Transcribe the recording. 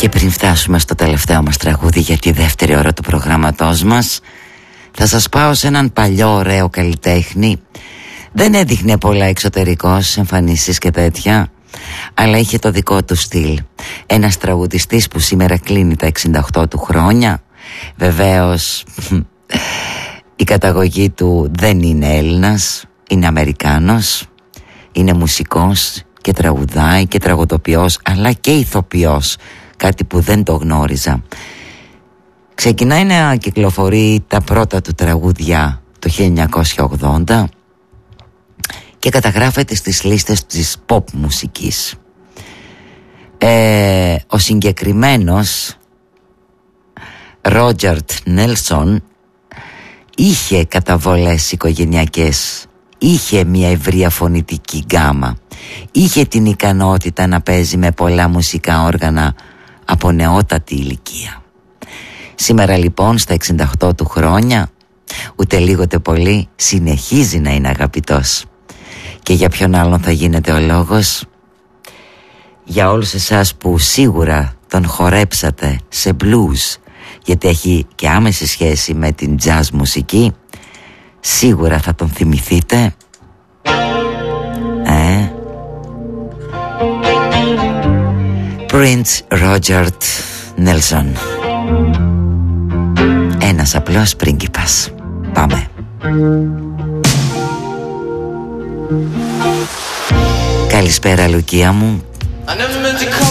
Και πριν φτάσουμε στο τελευταίο μας τραγούδι για τη δεύτερη ώρα του προγράμματός μας, θα σας πάω σε έναν παλιό ωραίο καλλιτέχνη. Δεν έδειχνε πολλά εξωτερικός, εμφανίσεις και τέτοια, αλλά είχε το δικό του στυλ. Ένας τραγουδιστής που σήμερα κλείνει τα 68 του χρόνια. Βεβαίως η καταγωγή του δεν είναι Έλληνας, είναι Αμερικάνος. Είναι μουσικός και τραγουδάει και τραγουδοποιός, αλλά και ηθοποιός, κάτι που δεν το γνώριζα. Ξεκινάει να κυκλοφορεί τα πρώτα του τραγούδια το 1980 και καταγράφεται στις λίστες της pop μουσικής. Ο συγκεκριμένος Ρότζερτ Νέλσον είχε καταβολές οικογενειακές, είχε μια ευρεία φωνητική γκάμα, είχε την ικανότητα να παίζει με πολλά μουσικά όργανα από νεότατη ηλικία. Σήμερα λοιπόν στα 68 του χρόνια, ούτε λίγο ούτε πολύ, συνεχίζει να είναι αγαπητός. Και για ποιον άλλον θα γίνεται ο λόγος? Για όλους εσάς που σίγουρα τον χορέψατε σε blues, γιατί έχει και άμεση σχέση με την jazz μουσική, σίγουρα θα τον θυμηθείτε. Prince Ρότζερτ Νέλσον, ένας απλός πρίγκιπας. Πάμε. Καλησπέρα Λουκία μου.